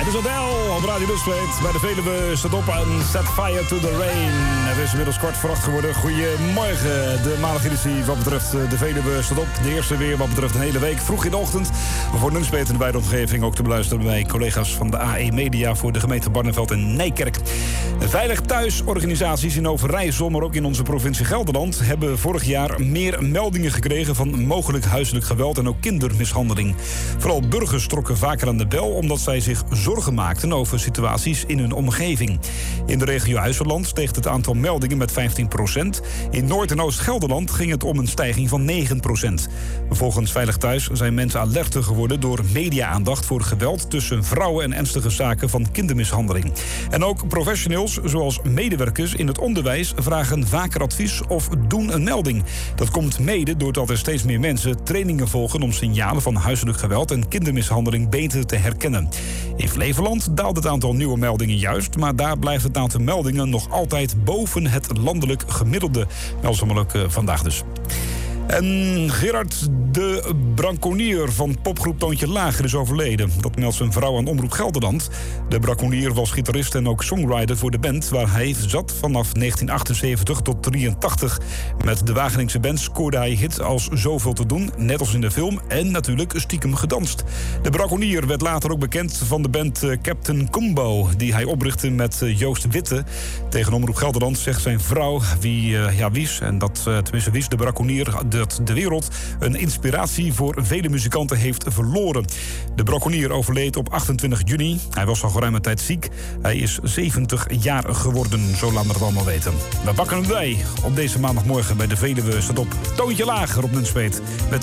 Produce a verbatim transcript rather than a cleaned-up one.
is Adele op Radio Nunspeet. Bij de Veluwe staat op en Set Fire to the Rain. Het is inmiddels kwart voor acht geworden. Goedemorgen. De maandageditie wat betreft de Veluwe staat op. De eerste weer wat betreft een hele week. Vroeg in de ochtend. Voor Nunspeet en de wijde omgeving ook te beluisteren bij collega's van de A E Media voor de gemeente Barneveld en Nijkerk. De Veilig Thuis organisaties in Overijssel, maar ook in onze provincie Gelderland, hebben vorig jaar meer meldingen gekregen van mogelijk huiselijk geweld en ook kindermishandeling. Vooral burgers trokken vaker aan de bel omdat zij zich zorgen maakten over situaties in hun omgeving. In de regio IJsseland steeg het aantal meldingen met vijftien procent. In Noord- en Oost-Gelderland ging het om een stijging van negen procent. Volgens Veilig Thuis zijn mensen alerter geworden door media-aandacht voor geweld tussen vrouwen en ernstige zaken van kindermishandeling. En ook professionals, zoals medewerkers in het onderwijs, vragen vaker advies of doen een melding. Dat komt mede doordat er steeds meer mensen trainingen volgen om signalen van huiselijk geweld en kindermishandeling beter te herkennen. In Flevoland daalt het aantal nieuwe meldingen juist, maar daar blijft het aantal meldingen nog altijd boven het landelijk gemiddelde. Meldzammelijk uh, vandaag dus. En Gerard de Branconier van popgroep Toontje Lager is overleden. Dat meldt zijn vrouw aan Omroep Gelderland. De Branconier was gitarist en ook songwriter voor de band waar hij zat vanaf negentien achtenzeventig tot drieëntachtig. Met de Wageningse band scoorde hij hits als Zoveel te doen, net als in de film, en natuurlijk Stiekem gedanst. De Branconier werd later ook bekend van de band Captain Combo, die hij oprichtte met Joost Witte. Tegen Omroep Gelderland zegt zijn vrouw wie, uh, ja, wies, en dat uh, tenminste wies de Branconier, dat de wereld een inspiratie voor vele muzikanten heeft verloren. De Branconier overleed op achtentwintig juni. Hij was al geruime tijd ziek. Hij is zeventig jaar geworden, zo laat me het allemaal weten. We bakken het bij op deze maandagmorgen bij de Veluwe staat op Toontje Lager op Nunspeet. Met